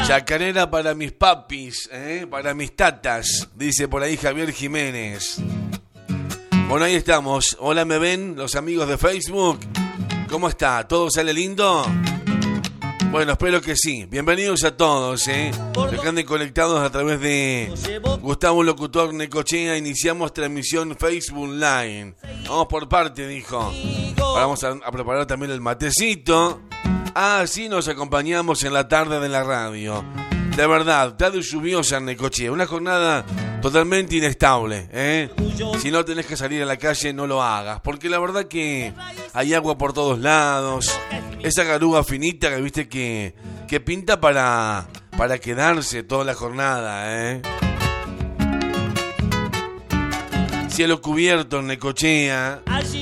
Chacarera para mis papis, para mis tatas, dice por ahí Javier Jiménez. Bueno, ahí estamos. Hola, ¿me ven los amigos de Facebook? ¿Cómo está? ¿Todo sale lindo? Bueno, espero que sí. Bienvenidos a todos, los que anden conectados a través de Gustavo Locutor Necochea. Iniciamos transmisión Facebook Live. Vamos por parte, dijo. Ahora vamos a preparar también el matecito. Así nos acompañamos en la tarde de la radio. De verdad, tarde lluviosa en Necochea. Una jornada totalmente inestable, Si no tenés que salir a la calle, no lo hagas. Porque la verdad que hay agua por todos lados. Esa garúa finita que viste que pinta para quedarse toda la jornada, Cielo cubierto en Necochea.